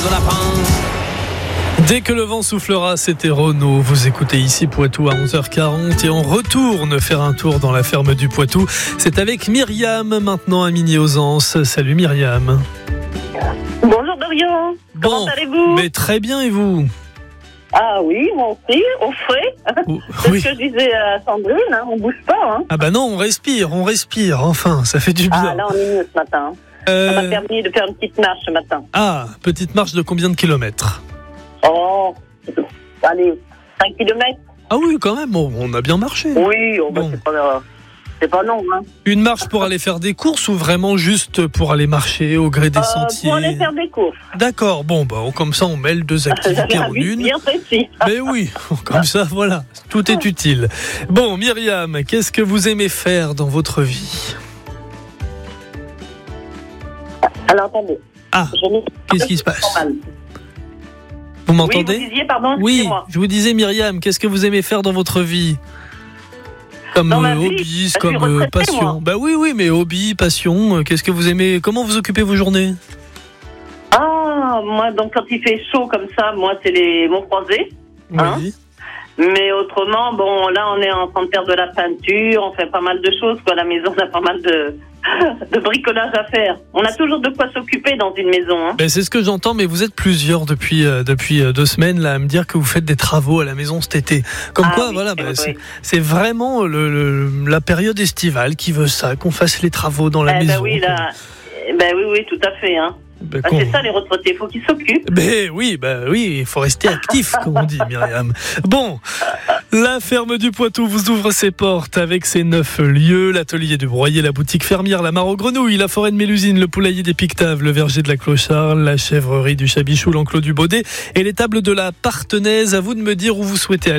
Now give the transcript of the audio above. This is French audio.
Dès que le vent soufflera, c'était Renaud. Vous écoutez ici Poitou à 11h40 et on retourne faire un tour dans la ferme du Poitou. C'est avec Myriam maintenant à Migny-aux-Anses. Salut Myriam. Bonjour Dorian, comment allez-vous? Mais très bien, et vous? Ah oui, moi aussi, au frais. C'est ce que je disais à Sandrine, on bouge pas. Ah bah non, on respire, enfin, ça fait du bien. Ah là on est mieux ce matin. Ça m'a permis de faire une petite marche ce matin. Ah, petite marche de combien de kilomètres? Oh, allez, 5 kilomètres. Ah oui, quand même, on a bien marché. Oui, c'est pas long. Hein. Une marche pour aller faire des courses ou vraiment juste pour aller marcher au gré des sentiers? Pour aller faire des courses. D'accord, comme ça on mêle deux activités en une. Bien précis. Mais oui, comme ça voilà, tout est utile. Bon Myriam, qu'est-ce que vous aimez faire dans votre vie? Alors attendez. Ah, qu'est-ce qui se passe? Vous m'entendez? Oui, vous disiez, pardon, oui, je vous disais Myriam, qu'est-ce que vous aimez faire dans votre vie? Comme hobbies, comme passion. Moi. Bah oui, mais hobby, passion, qu'est-ce que vous aimez? Comment vous occupez vos journées? Ah, moi, donc quand il fait chaud comme ça, moi, c'est les monts croisés. Oui. Hein, mais autrement, là, on est en train de faire de la peinture, on fait pas mal de choses, quoi. À la maison, on a pas mal de bricolage à faire. On a toujours de quoi s'occuper dans une maison. Hein. Ben c'est ce que j'entends, mais vous êtes plusieurs depuis 2 semaines là à me dire que vous faites des travaux à la maison cet été. Comme quoi, oui, voilà, c'est vraiment la période estivale qui veut ça, qu'on fasse les travaux dans la maison. Oui, tout à fait. Hein. C'est ça les retraités, il faut qu'ils s'occupent. Oui, il faut rester actif, comme on dit, Myriam. Bon, la ferme du Poitou vous ouvre ses portes avec ses 9 lieux, l'atelier du broyer, la boutique fermière, la mare aux grenouilles, la forêt de Mélusine, le poulailler des Pictaves, le verger de la Clocharde, la chèvrerie du Chabichou, l'enclos du Baudet et les tables de la Partenaise. À vous de me dire où vous souhaitez aller.